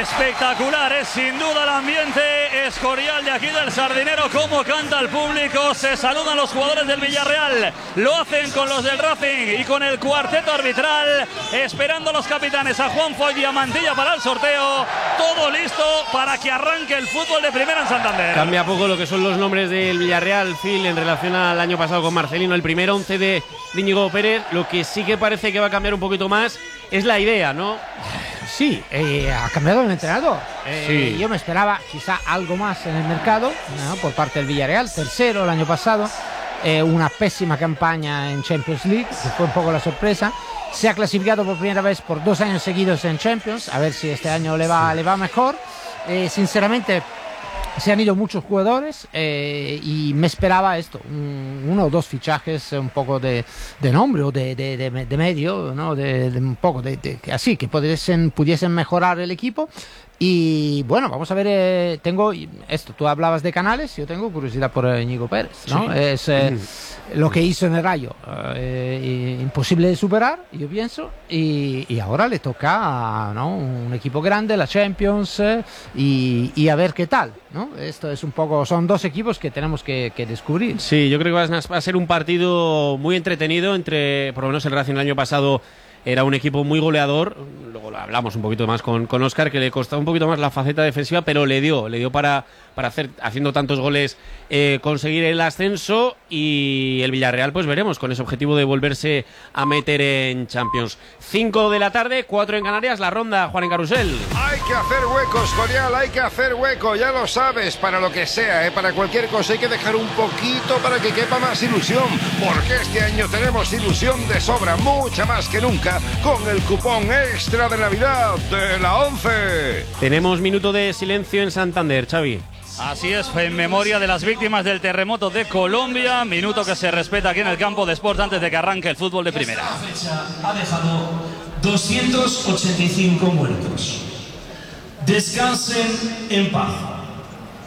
Espectacular, es sin duda el ambiente escorial de aquí del Sardinero, cómo canta el público, se saludan los jugadores del Villarreal, lo hacen con los del Racing y con el cuarteto arbitral, esperando los capitanes a Juanfo y Diamantilla para el sorteo, todo listo para que arranque el fútbol de primera en Santander. Cambia poco lo que son los nombres del Villarreal, Phil, en relación al año pasado con Marcelino, el primer 11 de Íñigo Pérez. Lo que sí que parece que va a cambiar un poquito más es la idea, ¿no? Sí, ha cambiado el entrenador. Sí. Yo me esperaba quizá algo más en el mercado, ¿no? Por parte del Villarreal, tercero el año pasado, una pésima campaña en Champions League, que fue un poco la sorpresa. Se ha clasificado por primera vez por 2 años seguidos en Champions, a ver si este año le va mejor. Sinceramente, se han ido muchos jugadores y me esperaba esto, 1 o 2 fichajes un poco de nombre o de medio, ¿no? de un poco así, que pudiesen mejorar el equipo. Y bueno, vamos a ver, tengo esto, tú hablabas de Canales, yo tengo curiosidad por Íñigo Pérez, ¿no? Sí. Es lo que hizo en el Rayo, imposible de superar, yo pienso, y ahora le toca, ¿no? Un equipo grande, la Champions, y a ver qué tal, ¿no? Esto es un poco, son 2 equipos que tenemos que descubrir. Sí, yo creo que va a ser un partido muy entretenido entre, por lo menos el Racing el año pasado era un equipo muy goleador, luego lo hablamos un poquito más con Óscar, que le costaba un poquito más la faceta defensiva, pero le dio para haciendo tantos goles, conseguir el ascenso, y el Villarreal pues veremos, con ese objetivo de volverse a meter en Champions. 5 de la tarde, 4 en Canarias, la ronda, Juan en Carrusel. Hay que hacer huecos, Corial, hay que hacer hueco, ya lo sabes, para lo que sea, para cualquier cosa hay que dejar un poquito para que quepa más ilusión, porque este año tenemos ilusión de sobra, mucha más que nunca, con el cupón extra de Navidad de la 11. Tenemos minuto de silencio en Santander, Xavi. Así es, en memoria de las víctimas del terremoto de Colombia, minuto que se respeta aquí en el campo de Sport antes de que arranque el fútbol de primera. Esta fecha ha dejado 285 muertos. Descansen en paz.